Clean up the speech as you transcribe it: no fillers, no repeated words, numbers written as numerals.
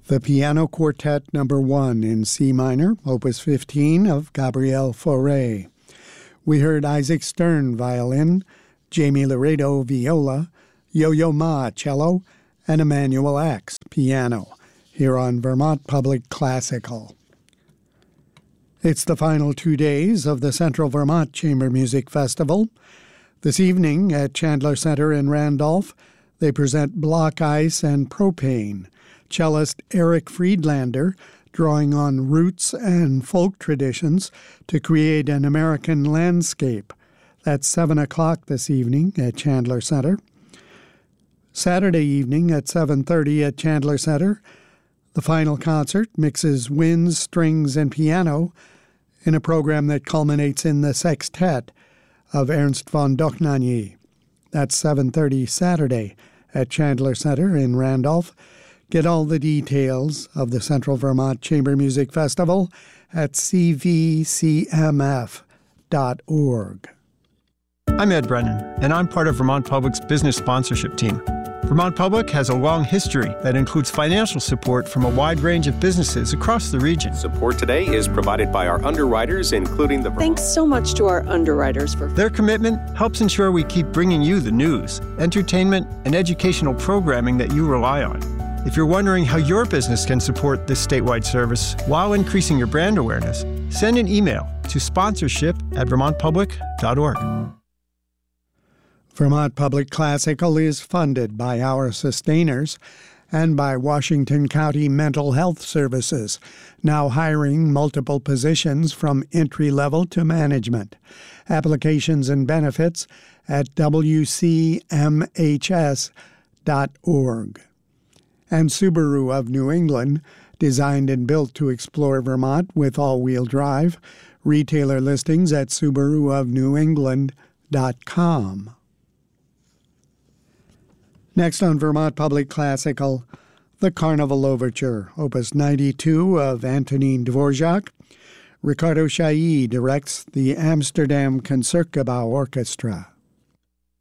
The Piano Quartet No. 1 in C minor, Opus 15 of Gabriel Fauré. We heard Isaac Stern violin, Jamie Laredo viola, Yo-Yo Ma cello, and Emmanuel X piano, here on Vermont Public Classical. It's the final 2 days of the Central Vermont Chamber Music Festival. This evening at Chandler Center in Randolph, they present Block Ice and Propane. Cellist Eric Friedlander drawing on roots and folk traditions to create an American landscape. That's 7 o'clock this evening at Chandler Center. Saturday evening at 7:30 at Chandler Center, the final concert mixes winds, strings, and piano in a program that culminates in the sextet of Ernst von Dohnanyi. That's 7:30 Saturday at Chandler Center in Randolph. Get all the details of the Central Vermont Chamber Music Festival at cvcmf.org. I'm Ed Brennan, and I'm part of Vermont Public's business sponsorship team. Vermont Public has a long history that includes financial support from a wide range of businesses across the region. Support today is provided by our underwriters, including the... Thanks so much to our underwriters for... Their commitment helps ensure we keep bringing you the news, entertainment, and educational programming that you rely on. If you're wondering how your business can support this statewide service while increasing your brand awareness, send an email to sponsorship@vermontpublic.org. Vermont Public Classical is funded by our sustainers and by Washington County Mental Health Services, now hiring multiple positions from entry-level to management. Applications and benefits at wcmhs.org. And Subaru of New England, designed and built to explore Vermont with all-wheel drive. Retailer listings at subaruofnewengland.com. Next on Vermont Public Classical, the Carnival Overture, Opus 92 of Antonin Dvorak. Ricardo Chailly directs the Amsterdam Concertgebouw Orchestra.